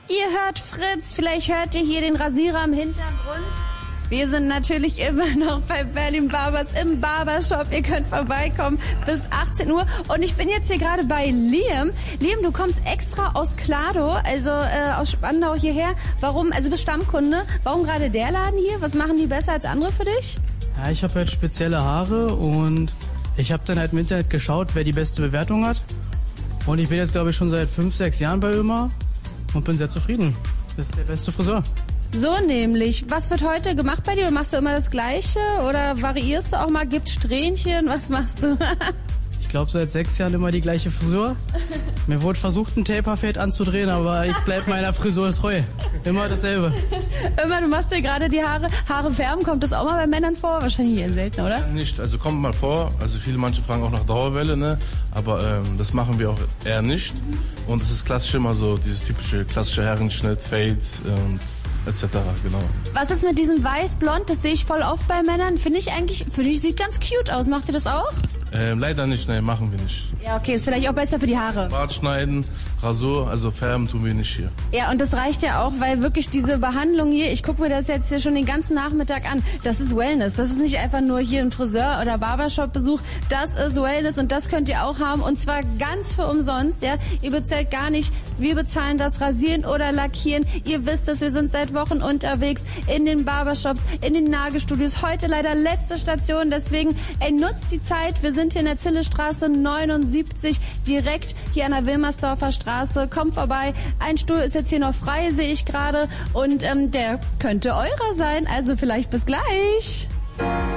Ihr hört Fritz, vielleicht hört ihr hier den Rasierer im Hintergrund. Wir sind natürlich immer noch bei Berlin Barbers im Barbershop. Ihr könnt vorbeikommen bis 18 Uhr. Und ich bin jetzt hier gerade bei Liam. Liam, du kommst extra aus Klado, also aus Spandau hierher. Warum, also du bist Stammkunde. Warum gerade der Laden hier? Was machen die besser als andere für dich? Ja, ich habe halt spezielle Haare und ich habe dann halt im Internet geschaut, wer die beste Bewertung hat. Und ich bin jetzt, glaube ich, schon seit 5, 6 Jahren bei Ömer und bin sehr zufrieden. Das ist der beste Friseur. So nämlich. Was wird heute gemacht bei dir? Du machst du immer das Gleiche oder variierst du auch mal? Gibt's Strähnchen? Was machst du? Ich glaube, seit 6 Jahren immer die gleiche Frisur. Mir wurde versucht, ein Taper-Fade anzudrehen, aber ich bleib meiner Frisur treu. Immer dasselbe. Immer, du machst dir gerade die Haare. Haare färben, kommt das auch mal bei Männern vor? Wahrscheinlich eher selten, oder? Nicht, also kommt mal vor. Also manche fragen auch nach Dauerwelle, ne? Aber das machen wir auch eher nicht. Und es ist klassisch immer so, dieses typische klassische Herrenschnitt, Fades, etc. Genau. Was ist mit diesem weiß-blond? Das sehe ich voll oft bei Männern. Finde ich, sieht ganz cute aus. Macht ihr das auch? Leider nicht, nein, machen wir nicht. Ja, okay, ist vielleicht auch besser für die Haare. Bart schneiden, Rasur, also färben tun wir nicht hier. Ja, und das reicht ja auch, weil wirklich diese Behandlung hier, ich gucke mir das jetzt hier schon den ganzen Nachmittag an, das ist Wellness. Das ist nicht einfach nur hier ein Friseur- oder Barbershop-Besuch, das ist Wellness und das könnt ihr auch haben und zwar ganz für umsonst. Ja, ihr bezahlt gar nicht, wir bezahlen das Rasieren oder Lackieren. Ihr wisst, dass wir sind seit Wochen unterwegs in den Barbershops, in den Nagelstudios. Heute leider letzte Station, deswegen nutzt die Zeit. Wir sind hier in der Zillestraße 79, direkt hier an der Wilmersdorfer Straße. Kommt vorbei. Ein Stuhl ist jetzt hier noch frei, sehe ich gerade. Und der könnte eurer sein. Also vielleicht bis gleich.